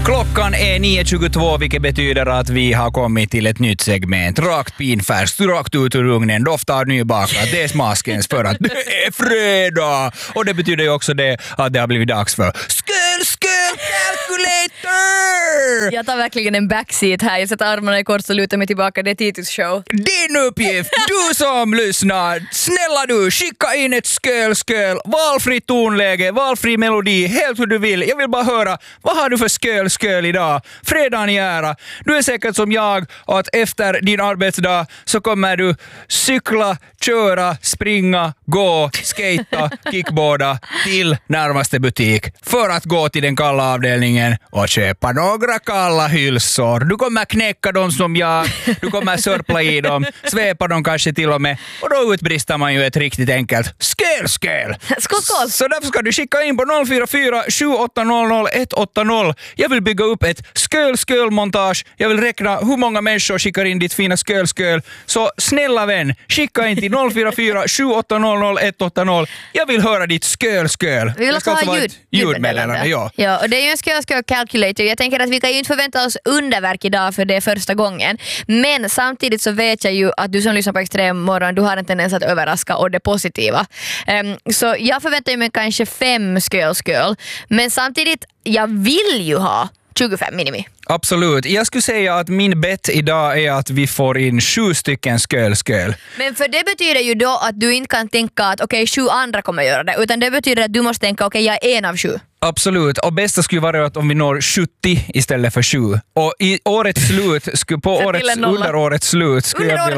Klockan är 9.22 vilket betyder att vi har kommit till ett nytt segment. Rakt pinfärskt, rakt ut ur ugnen, doftar nybakat. Det är smaskens för att det är fredag. Och det betyder ju också det att det har blivit dags för Skull Calculator! Jag tar verkligen en backseat här. Jag sätter armarna i kors och lutar mig tillbaka. Det är Titus show. Din uppgift, du som lyssnar, snälla du, skicka in ett sköl, valfri tonläge, valfri melodi, helt hur du vill. Jag vill bara höra, vad har du för sköl idag? Fredagen i ära. Du är säkert som jag att efter din arbetsdag så kommer du cykla, köra, springa, gå, skata, kickboarda till närmaste butik för att gå till den kalla avdelningen och köpa några kalla hylsor. Du kommer knäcka dem som jag, du kommer sörpla i dem, svepa dem kanske till och med och då utbristar man ju ett riktigt enkelt sköl. Skål. Så därför ska du skicka in på 044 780 180. Jag vill bygga upp ett sköl-montage. Jag vill räkna hur många människor skickar in ditt fina sköl. Så snälla vän, skicka in till 044 780 180. Jag vill höra ditt sköl. Vi vill också ha ljudmeddelande. Ja, och det är ju en sköl calculator. Jag tänker att vi kan ju inte förvänta oss underverk idag för det är första gången. Men samtidigt så vet jag ju att du som lyssnar på Extremmorgon, du har en tendens att överraska och det positiva. Så jag förväntar mig kanske 5 sköl. Men samtidigt, jag vill ju ha 25 minimi. Absolut. Jag skulle säga att min bett idag är att vi får in 7 stycken sköl. Men för det betyder ju då att du inte kan tänka att okej, 7 andra kommer göra det. Utan det betyder att du måste tänka okej, jag är en av 7. Absolut. Och bästa skulle vara att om vi når 70 istället för 7. Och i årets slut, under årets slut.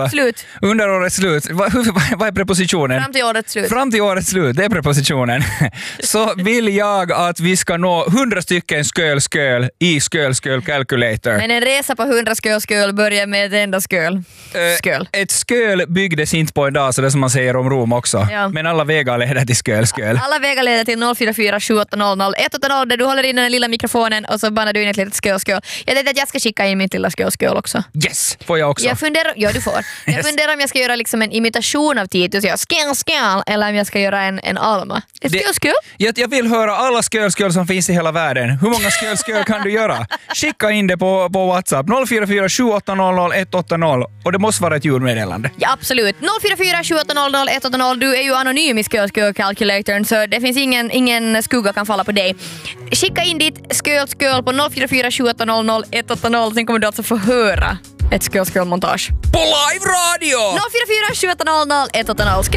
Vad är prepositionen? Fram till årets slut, det är prepositionen. Så vill jag att vi ska nå 100 stycken sköl i sköl calculator. Men en resa på 100 sköl börjar med ett enda sköl. Ett sköl byggdes inte på en dag, så det som man säger om Rom också. Ja. Men alla vägar leder till sköl. Alla vägar leder till 044 780 180 där du håller in den lilla mikrofonen och så banar du in ett litet sköl. Jag tänkte att jag ska skicka in mitt lilla sköl också. Yes, får jag också? Jag funderar om jag ska göra liksom en imitation av Titus. Sköl, eller om jag ska göra en Alma. Ett sköl? Jag vill höra alla sköl som finns i hela världen. Hur många sköl kan du göra? Skicka in det på WhatsApp 044 780 180 och det måste vara ett ljudmeddelande. Ja, absolut. 044 780 180. Du är ju anonym i sköl calculatorn så det finns ingen skugga kan falla på dig. Skicka in ditt sköl på 044 780 180. Sen kommer du alltså få höra ett sköl-montage. På live radio! 044 780 180.